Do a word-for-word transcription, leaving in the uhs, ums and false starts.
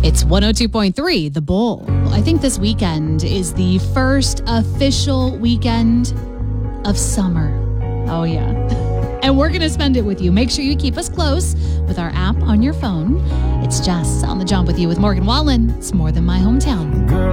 It's one oh two point three, The Bull. I think this weekend is the first official weekend of summer. Oh, yeah. And we're going to spend it with you. Make sure you keep us close with our app on your phone. It's Jess on the Jump with you with Morgan Wallen. It's more than my hometown. Girl.